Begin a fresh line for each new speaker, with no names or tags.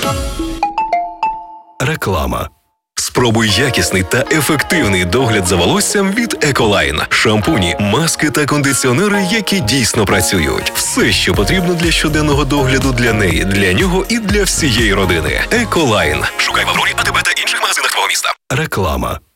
Реклама. Спробуй якісний та ефективний догляд за волоссям від Еколайн. Шампуні, маски та кондиціонери, які дійсно працюють. Все, що потрібно для щоденного догляду для неї, для нього і для всієї родини. Еколайн. Шукай в Аврорі, АТБ та інших магазинах твого міста. Реклама.